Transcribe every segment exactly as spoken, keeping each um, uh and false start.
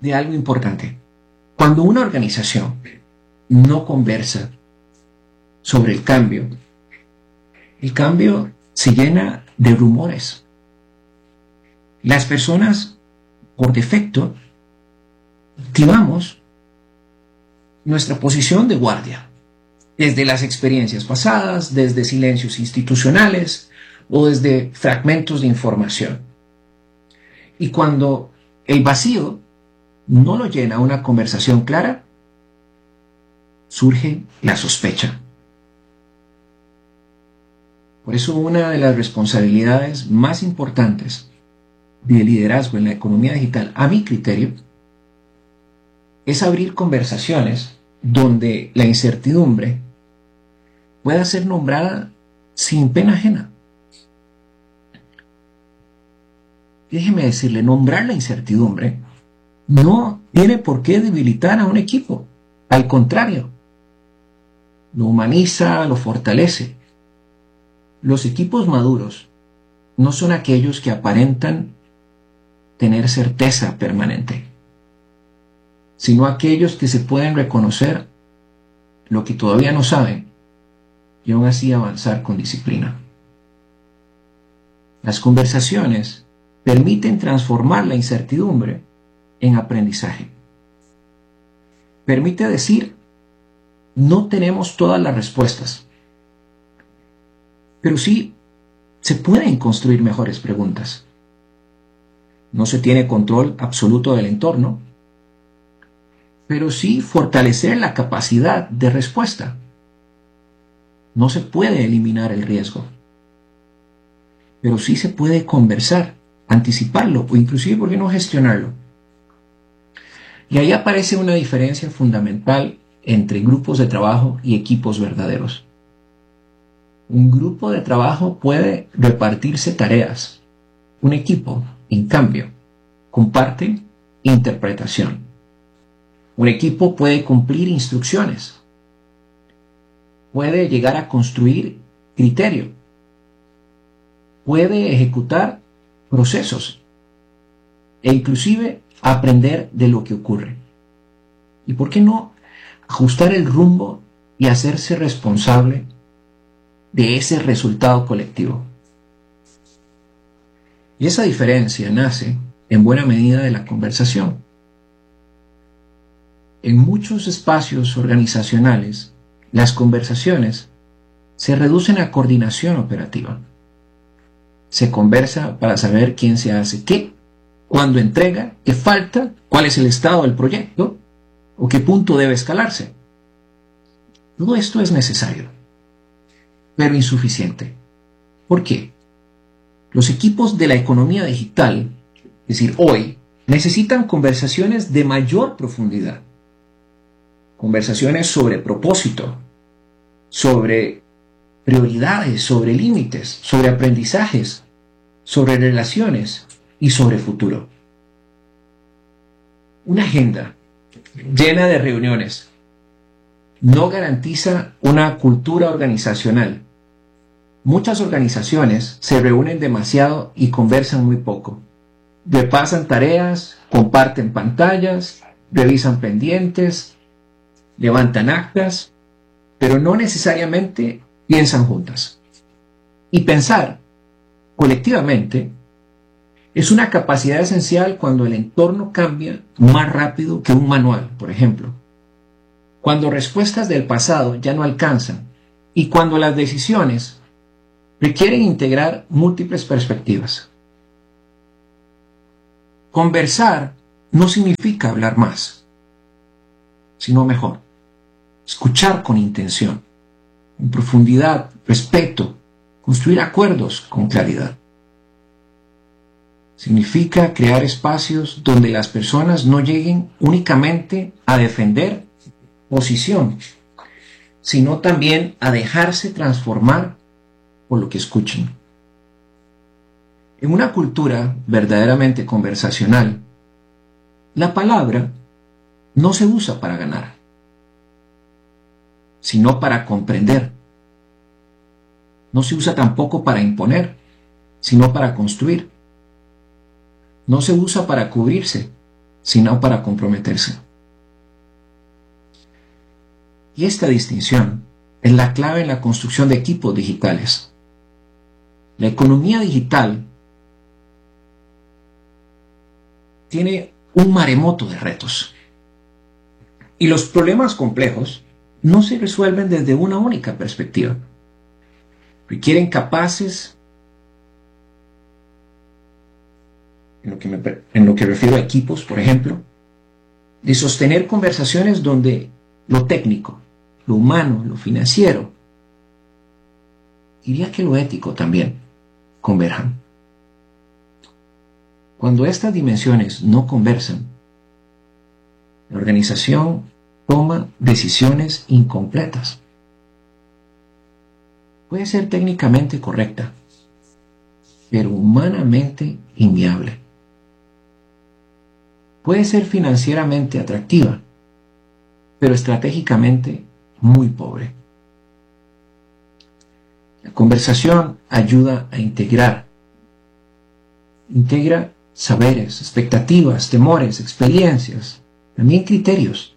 de algo importante. Cuando una organización no conversa sobre el cambio, el cambio se llena de rumores. Las personas, por defecto, activamos nuestra posición de guardia, desde las experiencias pasadas, desde silencios institucionales o desde fragmentos de información. Y cuando el vacío no lo llena una conversación clara, surge la sospecha. Por eso una de las responsabilidades más importantes de liderazgo en la economía digital, a mi criterio, es abrir conversaciones donde la incertidumbre pueda ser nombrada sin pena ajena. Déjeme decirle, nombrar la incertidumbre no tiene por qué debilitar a un equipo. Al contrario, lo humaniza, lo fortalece. Los equipos maduros no son aquellos que aparentan tener certeza permanente, sino aquellos que se pueden reconocer lo que todavía no saben y aún así avanzar con disciplina. Las conversaciones permiten transformar la incertidumbre en aprendizaje. Permite decir, no tenemos todas las respuestas, pero sí se pueden construir mejores preguntas. No se tiene control absoluto del entorno, pero sí fortalecer la capacidad de respuesta. No se puede eliminar el riesgo, pero sí se puede conversar, anticiparlo o inclusive, ¿por qué no gestionarlo? Y ahí aparece una diferencia fundamental entre grupos de trabajo y equipos verdaderos. Un grupo de trabajo puede repartirse tareas. Un equipo, en cambio, comparte interpretación. Un equipo puede cumplir instrucciones. Puede llegar a construir criterio. Puede ejecutar procesos e inclusive aprender de lo que ocurre. ¿Y por qué no ajustar el rumbo y hacerse responsable de ese resultado colectivo? Y esa diferencia nace en buena medida de la conversación. En muchos espacios organizacionales, las conversaciones se reducen a coordinación operativa. Se conversa para saber quién se hace qué, cuándo entrega, qué falta, cuál es el estado del proyecto o qué punto debe escalarse. Todo esto es necesario, pero insuficiente. ¿Por qué? Los equipos de la economía digital, es decir, hoy, necesitan conversaciones de mayor profundidad. Conversaciones sobre propósito, sobre prioridades, sobre límites, sobre aprendizajes, sobre relaciones y sobre futuro. Una agenda llena de reuniones no garantiza una cultura organizacional. Muchas organizaciones se reúnen demasiado y conversan muy poco. Repasan tareas, comparten pantallas, revisan pendientes, levantan actas, pero no necesariamente piensan juntas. Y pensar colectivamente es una capacidad esencial cuando el entorno cambia más rápido que un manual, por ejemplo. Cuando respuestas del pasado ya no alcanzan y cuando las decisiones requieren integrar múltiples perspectivas. Conversar no significa hablar más, sino mejor. Escuchar con intención, con profundidad, respeto, construir acuerdos con claridad. Significa crear espacios donde las personas no lleguen únicamente a defender posición, sino también a dejarse transformar por lo que escuchen. En una cultura verdaderamente conversacional, la palabra no se usa para ganar, sino para comprender. No se usa tampoco para imponer, sino para construir. No se usa para cubrirse, sino para comprometerse. Y esta distinción es la clave en la construcción de equipos digitales. La economía digital tiene un maremoto de retos. Y los problemas complejos no se resuelven desde una única perspectiva. Requieren capaces, en lo que, me, en lo que refiero a equipos, por ejemplo, de sostener conversaciones donde lo técnico, lo humano, lo financiero, diría que lo ético también, converjan. Cuando estas dimensiones no conversan, la organización toma decisiones incompletas. Puede ser técnicamente correcta, pero humanamente inviable. Puede ser financieramente atractiva, pero estratégicamente muy pobre. La conversación ayuda a integrar. Integra saberes, expectativas, temores, experiencias, también criterios.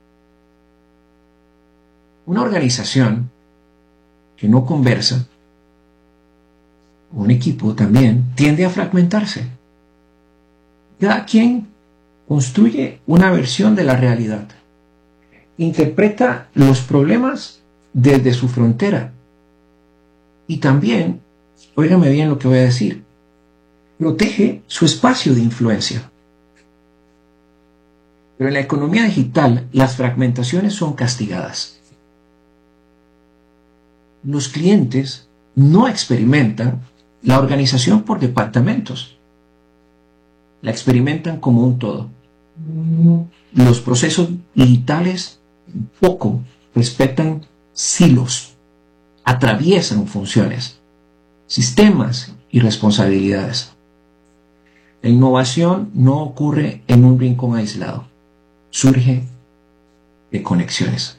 Una organización que no conversa, un equipo también, tiende a fragmentarse. Cada quien construye una versión de la realidad. Interpreta los problemas desde su frontera. Y también, óigame bien lo que voy a decir, protege su espacio de influencia. Pero en la economía digital, las fragmentaciones son castigadas. Los clientes no experimentan la organización por departamentos. La experimentan como un todo. Los procesos digitales poco respetan silos, atraviesan funciones, sistemas y responsabilidades. La innovación no ocurre en un rincón aislado, surge de conexiones.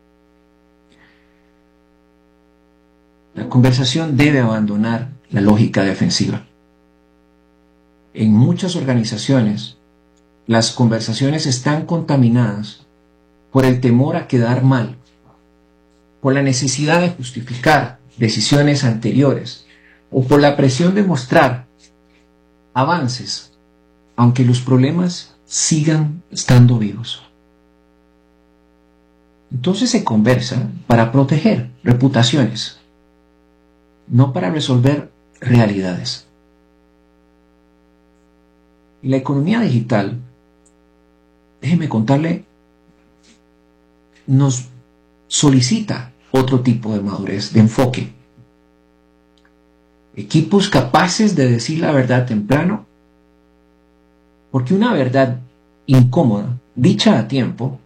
La conversación debe abandonar la lógica defensiva. En muchas organizaciones, las conversaciones están contaminadas por el temor a quedar mal, por la necesidad de justificar decisiones anteriores o por la presión de mostrar avances, aunque los problemas sigan estando vivos. Entonces se conversa para proteger reputaciones, no para resolver realidades. Y la economía digital, déjeme contarle, nos solicita otro tipo de madurez, de enfoque. Equipos capaces de decir la verdad temprano, porque una verdad incómoda, dicha a tiempo,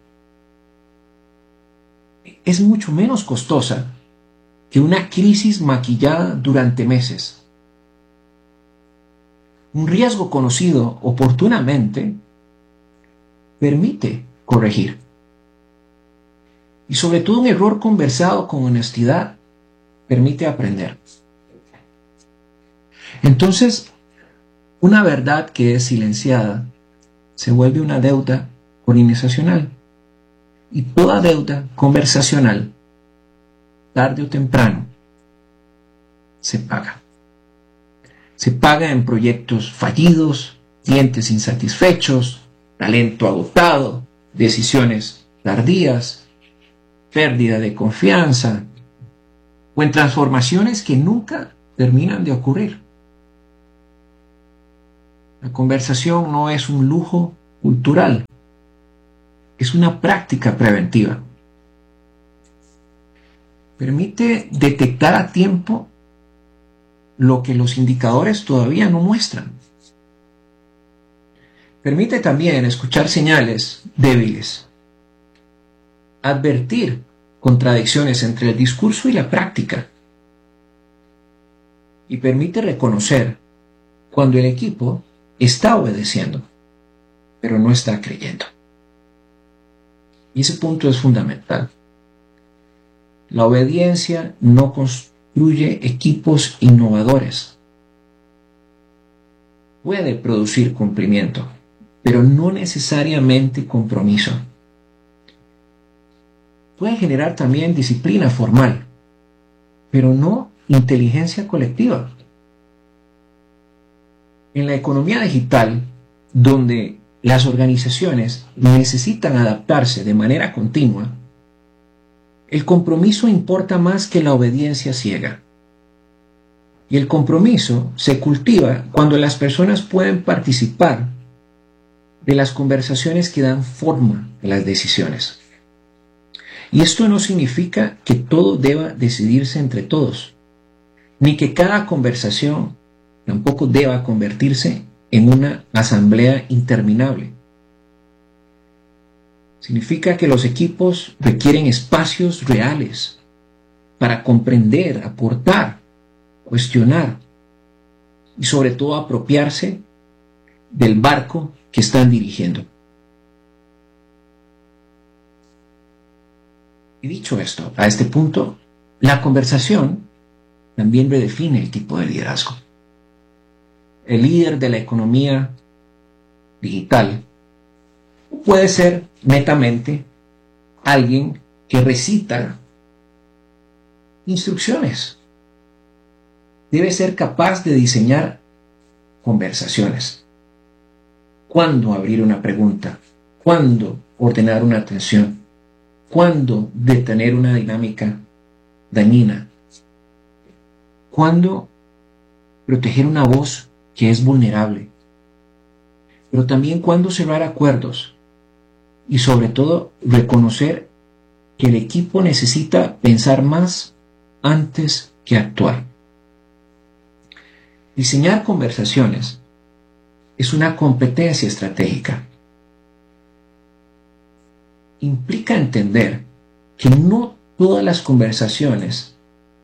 es mucho menos costosa que una crisis maquillada durante meses. Un riesgo conocido oportunamente permite corregir. Y sobre todo un error conversado con honestidad permite aprender. Entonces, una verdad que es silenciada se vuelve una deuda organizacional. Y toda deuda conversacional, tarde o temprano, se paga. Se paga en proyectos fallidos, clientes insatisfechos, talento agotado, decisiones tardías, pérdida de confianza, o en transformaciones que nunca terminan de ocurrir. La conversación no es un lujo cultural, es una práctica preventiva. Permite detectar a tiempo lo que los indicadores todavía no muestran. Permite también escuchar señales débiles, advertir contradicciones entre el discurso y la práctica, y permite reconocer cuando el equipo está obedeciendo, pero no está creyendo. Y ese punto es fundamental. La obediencia no construye equipos innovadores. Puede producir cumplimiento, pero no necesariamente compromiso. Puede generar también disciplina formal, pero no inteligencia colectiva. En la economía digital, donde las organizaciones necesitan adaptarse de manera continua, el compromiso importa más que la obediencia ciega. Y el compromiso se cultiva cuando las personas pueden participar de las conversaciones que dan forma a las decisiones. Y esto no significa que todo deba decidirse entre todos, ni que cada conversación tampoco deba convertirse en una asamblea interminable. Significa que los equipos requieren espacios reales para comprender, aportar, cuestionar y sobre todo apropiarse del barco que están dirigiendo. Y dicho esto, a este punto, la conversación también redefine el tipo de liderazgo. El líder de la economía digital puede ser netamente alguien que recita instrucciones. Debe ser capaz de diseñar conversaciones. ¿Cuándo abrir una pregunta? ¿Cuándo ordenar una atención? ¿Cuándo detener una dinámica dañina? ¿Cuándo proteger una voz que es vulnerable? Pero también cuándo cerrar acuerdos y sobre todo reconocer que el equipo necesita pensar más antes que actuar. Diseñar conversaciones es una competencia estratégica. Implica entender que no todas las conversaciones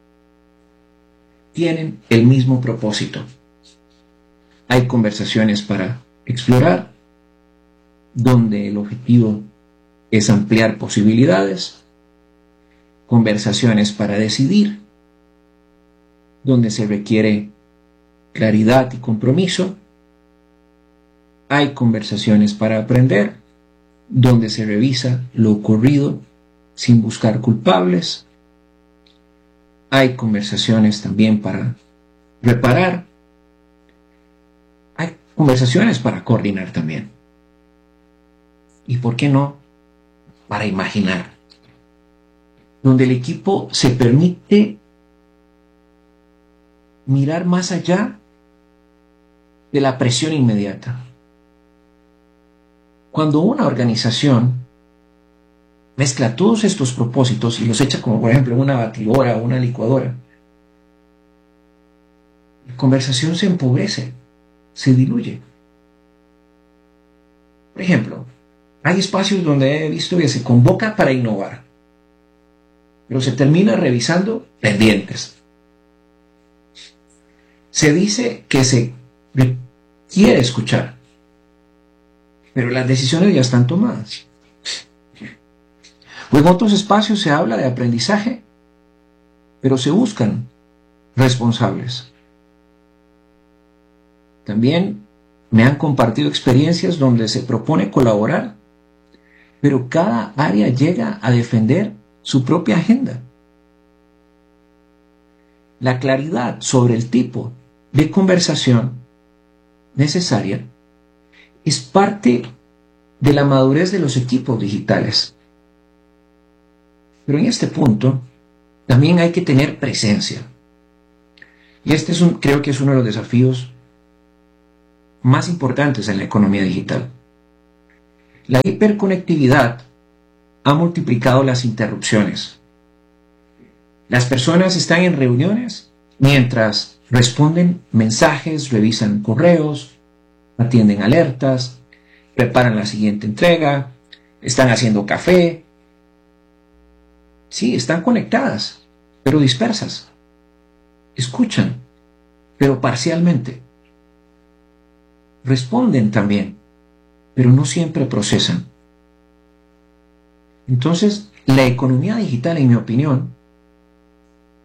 tienen el mismo propósito. Hay conversaciones para explorar, donde el objetivo es ampliar posibilidades, conversaciones para decidir, donde se requiere claridad y compromiso, hay conversaciones para aprender, donde se revisa lo ocurrido sin buscar culpables, hay conversaciones también para reparar, hay conversaciones para coordinar también. ¿Y por qué no? Para imaginar. Donde el equipo se permite mirar más allá de la presión inmediata. Cuando una organización mezcla todos estos propósitos y los echa como por ejemplo en una batidora o una licuadora, la conversación se empobrece, se diluye. Por ejemplo, hay espacios donde he visto que se convoca para innovar, pero se termina revisando pendientes. Se dice que se quiere escuchar, pero las decisiones ya están tomadas. O en otros espacios se habla de aprendizaje, pero se buscan responsables. También me han compartido experiencias donde se propone colaborar, pero cada área llega a defender su propia agenda. La claridad sobre el tipo de conversación necesaria es parte de la madurez de los equipos digitales. Pero en este punto también hay que tener presencia. Y este es un, creo que es uno de los desafíos más importantes en la economía digital. La hiperconectividad ha multiplicado las interrupciones. Las personas están en reuniones mientras responden mensajes, revisan correos, atienden alertas, preparan la siguiente entrega, están haciendo café. Sí, están conectadas, pero dispersas. Escuchan, pero parcialmente. Responden también, pero no siempre procesan. Entonces, la economía digital, en mi opinión,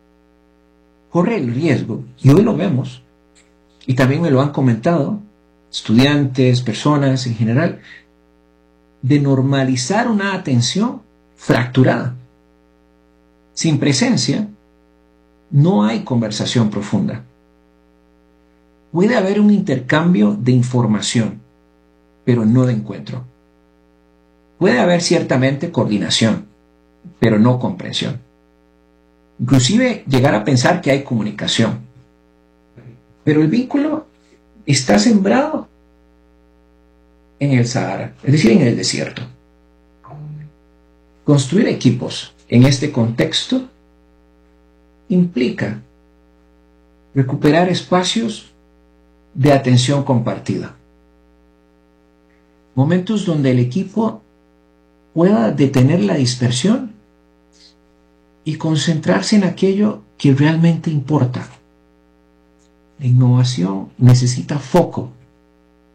corre el riesgo, y hoy lo vemos, y también me lo han comentado, estudiantes, personas en general, de normalizar una atención fracturada. Sin presencia, no hay conversación profunda. Puede haber un intercambio de información, pero no de encuentro. Puede haber ciertamente coordinación, pero no comprensión. Inclusive llegar a pensar que hay comunicación. Pero el vínculo está sembrado en el Sahara, es decir, en el desierto. Construir equipos en este contexto implica recuperar espacios de atención compartida. Momentos donde el equipo pueda detener la dispersión y concentrarse en aquello que realmente importa. La innovación necesita foco